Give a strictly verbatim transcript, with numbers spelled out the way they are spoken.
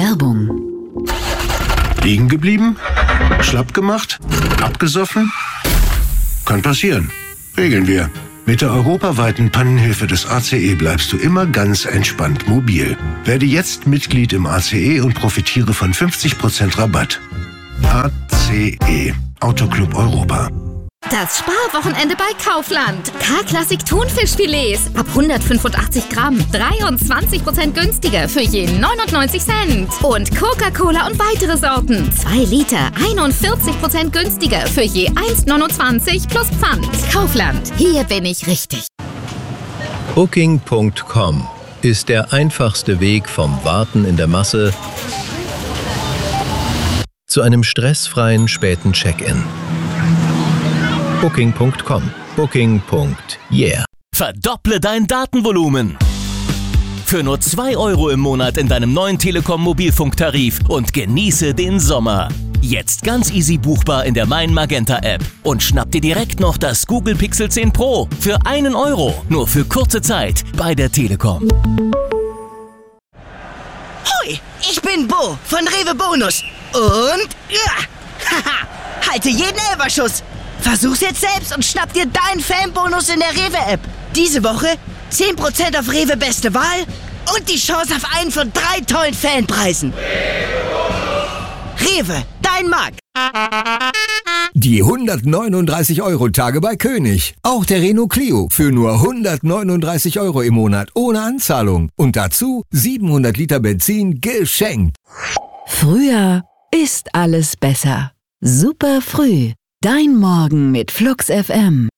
Werbung. Liegen geblieben? Schlapp gemacht? Abgesoffen? Kann passieren. Regeln wir. Mit der europaweiten Pannenhilfe des A C E bleibst du immer ganz entspannt mobil. Werde jetzt Mitglied im A C E und profitiere von fünfzig Prozent Rabatt. A C E, Autoclub Europa. Das Sparwochenende bei Kaufland. K-Klassik Thunfischfilets ab hundertfünfundachtzig Gramm, dreiundzwanzig Prozent günstiger für je neunundneunzig Cent. Und Coca-Cola und weitere Sorten. zwei Liter, einundvierzig Prozent günstiger für je eins neunundzwanzig plus Pfand. Kaufland, hier bin ich richtig. Booking Punkt com ist der einfachste Weg vom Warten in der Masse zu einem stressfreien späten Check-in. Booking Punkt com. Booking. Yeah. Verdopple dein Datenvolumen. Für nur zwei Euro im Monat in deinem neuen Telekom-Mobilfunktarif und genieße den Sommer. Jetzt ganz easy buchbar in der Mein Magenta App. Und schnapp dir direkt noch das Google Pixel zehn Pro für einen Euro. Nur für kurze Zeit bei der Telekom. Hoi, ich bin Bo von Rewe Bonus. Und ja, haha, halte jeden Elferschuss. Versuch's jetzt selbst und schnapp dir deinen Fanbonus in der Rewe-App. Diese Woche zehn Prozent auf Rewe Beste Wahl und die Chance auf einen von drei tollen Fanpreisen. Rewe, dein Markt. Die hundertneununddreißig Euro Tage bei König. Auch der Renault Clio für nur hundertneununddreißig Euro im Monat ohne Anzahlung. Und dazu siebenhundert Liter Benzin geschenkt. Früher ist alles besser. Super früh. Dein Morgen mit Flux F M.